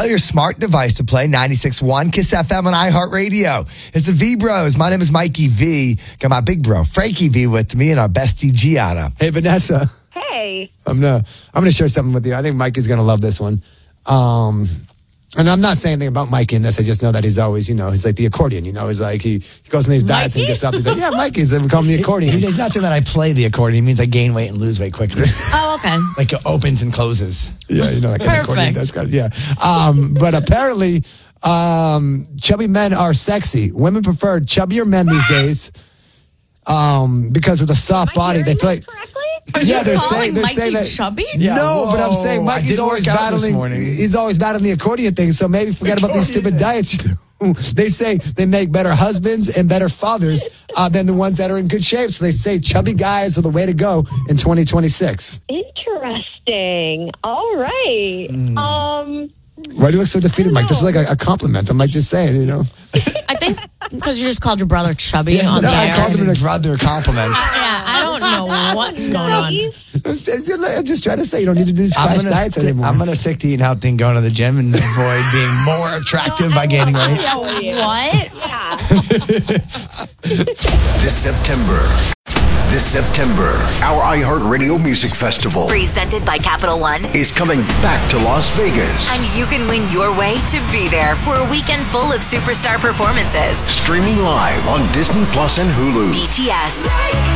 your smart device to play 96.1 Kiss FM on iHeartRadio. It's the V-Bros. My name is Mikey V. Got my big bro, Frankie V, with me and our bestie, Gianna. Hey, Vanessa. Hey. I'm gonna share something with you. I think Mikey's gonna love this one. And I'm not saying anything about Mikey in this. I just know that he's always, he's like the accordion. He's like he goes in these diets and gets up. He's like, yeah, Mikey's. We call him the accordion. He's not saying that I play the accordion. He means I gain weight and lose weight quickly. Oh, okay. Like it opens and closes. Yeah, like an accordion does. Yeah. But apparently, chubby men are sexy. Women prefer chubbier men these days because of the soft body. They feel like. Yeah, they're saying that chubby. Yeah, no, but I'm saying Mikey's always battling. He's always battling the accordion thing. So maybe forget about these stupid diets. They say they make better husbands and better fathers than the ones that are in good shape. So they say chubby guys are the way to go in 2026. Interesting. All right. Why do you look so defeated, Mike? This is like a compliment. I'm like just saying, I think because you just called your brother chubby on the I air. called him a brother compliment. I don't know what's going on. I'm just trying to say you don't need to do these crash diets anymore. I'm going to stick to eating healthy and going to the gym and avoid being more attractive by gaining weight. What? Yeah. This September, our iHeartRadio Music Festival, presented by Capital One, is coming back to Las Vegas. And you can win your way to be there for a weekend full of superstar performances. Streaming live on Disney Plus and Hulu. BTS,